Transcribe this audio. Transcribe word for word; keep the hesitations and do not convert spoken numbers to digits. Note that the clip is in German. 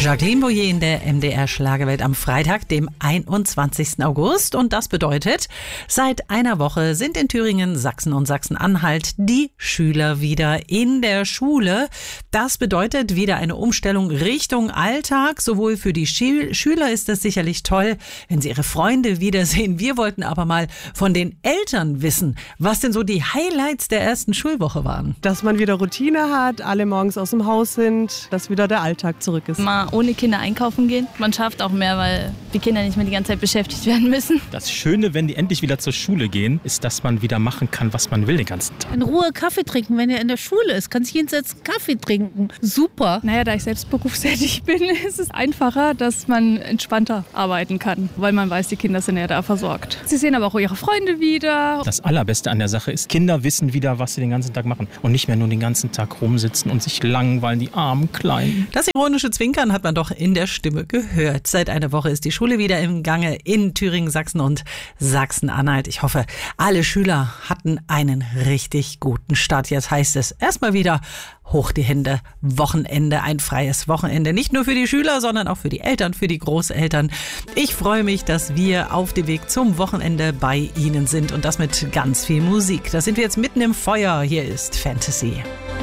Jacqueline Boyer in der M D R Schlagerwelt am Freitag, dem einundzwanzigsten August. Und das bedeutet, seit einer Woche sind in Thüringen, Sachsen und Sachsen-Anhalt die Schüler wieder in der Schule. Das bedeutet wieder eine Umstellung Richtung Alltag. Sowohl für die Schül- Schüler ist es sicherlich toll, wenn sie ihre Freunde wiedersehen. Wir wollten aber mal von den Eltern wissen, was denn so die Highlights der ersten Schulwoche waren. Dass man wieder Routine hat, alle morgens aus dem Haus sind, dass wieder der Alltag zurück ist. Mal ohne Kinder einkaufen gehen. Man schafft auch mehr, weil die Kinder nicht mehr die ganze Zeit beschäftigt werden müssen. Das Schöne, wenn die endlich wieder zur Schule gehen, ist, dass man wieder machen kann, was man will den ganzen Tag. In Ruhe Kaffee trinken, wenn er in der Schule ist. Kann sich hinsetzen, Kaffee trinken. Super. Naja, da ich selbst berufstätig bin, ist es einfacher, dass man entspannter arbeiten kann, weil man weiß, die Kinder sind ja da versorgt. Sie sehen aber auch ihre Freunde wieder. Das Allerbeste an der Sache ist, Kinder wissen wieder, was sie den ganzen Tag machen und nicht mehr nur den ganzen Tag rumsitzen und sich langweilen, die armen Kleinen. Das ironische Zwinkern hat man doch in der Stimme gehört. Seit einer Woche ist die Schule wieder im Gange in Thüringen, Sachsen und Sachsen-Anhalt. Ich hoffe, alle Schüler hatten einen richtig guten Start. Jetzt heißt es erstmal wieder hoch die Hände, Wochenende, ein freies Wochenende. Nicht nur für die Schüler, sondern auch für die Eltern, für die Großeltern. Ich freue mich, dass wir auf dem Weg zum Wochenende bei Ihnen sind und das mit ganz viel Musik. Da sind wir jetzt mitten im Feuer. Hier ist Fantasy.